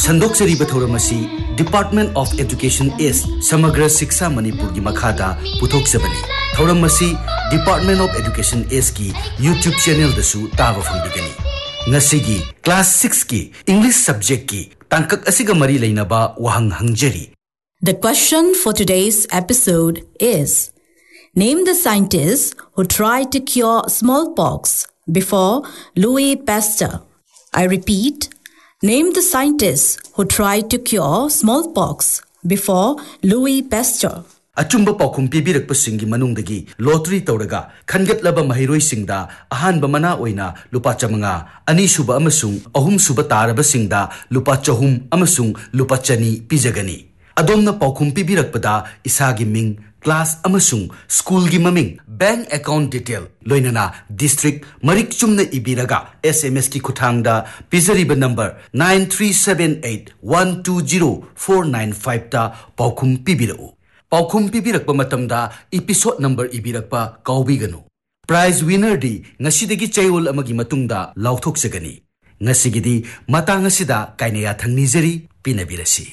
संदोक्सरी बथौरमसी department of education इस समग्र शिक्षा मणिपुर की मखादा पुथोक्सबनी थौरमसी डिपार्टमेंट ऑफ एजुकेशन इस की यूट्यूब चैनल दसु ताब फंगबिगनी नसिगी क्लास 6 की इंग्लिश सब्जेक्ट की तांकक असिगा मरी लेनबा वहंग हंगजरी. The question for today's episode is: name the scientist who tried to cure smallpox before Louis Pasteur. I repeat, name the scientist who tried to cure smallpox before Louis Pasteur. अचुंब पाखुम पीबीरकपसिंगी मनुंगदगी lottery तौरगा खनगतलबा महिरोइसिंगदा अहानबा मना ओइना लुपा चमंगा अनीसुबा अमसुंग अहुमसुबा तारबसिंगदा लुपा चहुम अमसुंग लुपा चनी पिजगनी. अदोमना पाखुम पीबीरकपदा इसागी Ming class अमसुंग school की ममिंग bank account detail लोइनना district Marik Chumna इबीरगा SMS की खुठांगदा पिजरीबा number 9378120495 ता पाखुम पीबीरउ. पाखुम पीबीरकपा मतमदा episode number इबीरकपा काउबीगनु. Prize winner दी ngasiदगी चैओल अमगी मतुंगदा लाउथोक्सगनी. ngasiगीदी मतांग असिदा काइनेया थंगनिजरी पिनबिरसी.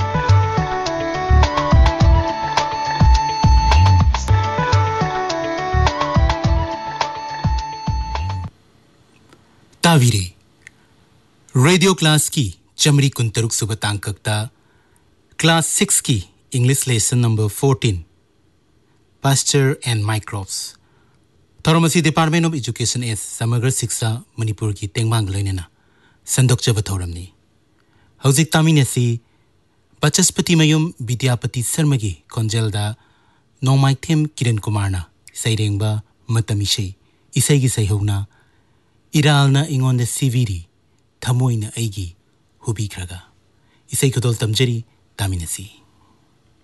तावीरे radio class की चमरी कुंतरुक सुबह तांककता class 6 की English lesson number 14 pasture and microbes थौरमसी department of education S समग्र शिक्षा मणिपुर की तेंगमांग लेनेना संदोक्चब थौरमनी. हौजिक तामिनेसी बचस्पति मयुम विद्यापति शर्मा की खोंजेलदा नोमाइथेम किरण कुमारना सैरेंबा मतमिशे इसैगी सैहौना इरालना इंगोंदे सिविरी थमोइना ऐगी हुबीखरगा इसै खुदोल तमजरी तामिनेसी.